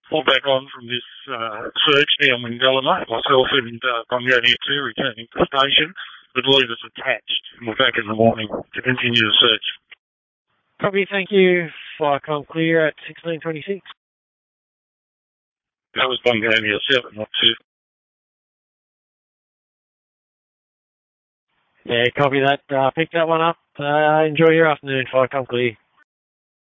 fall back on from this search down Mangala, myself and Bungonia 2 returning to the station. I believe it's attached. We're back in the morning to continue the search. Copy, thank you. Flycom clear at 16:26. That was Bungonia 7, not 2. Yeah, copy that. Pick that one up. Enjoy your afternoon, Flycom clear.